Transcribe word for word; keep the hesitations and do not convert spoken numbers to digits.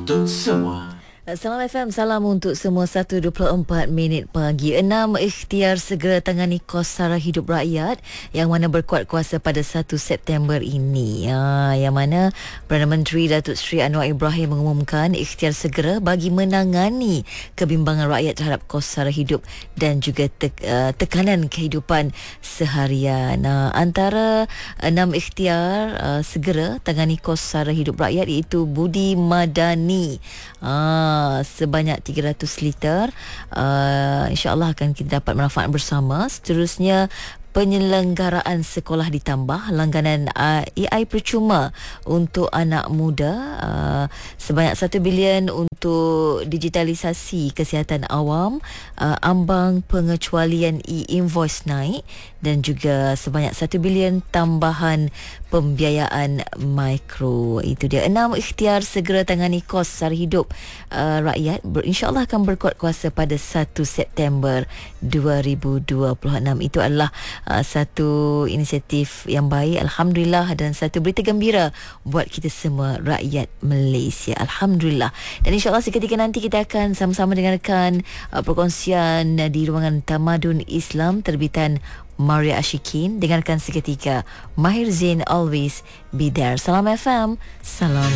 untuk semua. Salam F M, salam untuk semua. Satu dua puluh empat minit pagi. Enam ikhtiar segera tangani kos sara hidup rakyat yang mana berkuat kuasa pada satu September ini. Ha, yang mana Perdana Menteri Datuk Seri Anwar Ibrahim mengumumkan ikhtiar segera bagi menangani kebimbangan rakyat terhadap kos sara hidup dan juga te- uh, tekanan kehidupan seharian. Ha, antara enam ikhtiar uh, segera tangani kos sara hidup rakyat iaitu Budi Madani. Ha, sebanyak tiga ratus liter, uh, insya-Allah akan kita dapat manfaat bersama. Seterusnya, penyelenggaraan sekolah ditambah, langganan uh, A I percuma untuk anak muda, uh, sebanyak satu bilion untuk digitalisasi kesihatan awam, uh, ambang pengecualian e-invoice naik dan juga sebanyak satu bilion tambahan pembiayaan mikro. Itu dia enam ikhtiar segera tangani kos sara hidup uh, rakyat, insya-Allah akan berkuat kuasa pada satu September dua ribu dua puluh enam. Itu adalah uh, satu inisiatif yang baik, alhamdulillah, dan satu berita gembira buat kita semua rakyat Malaysia, alhamdulillah. Dan insya-Allah seketika nanti kita akan sama-sama dengarkan uh, perkongsian uh, di ruangan Tamadun Islam terbitan Maria Ashikin. Dengarkan seketika. Mahir Zain, always be there. Salam F M, salam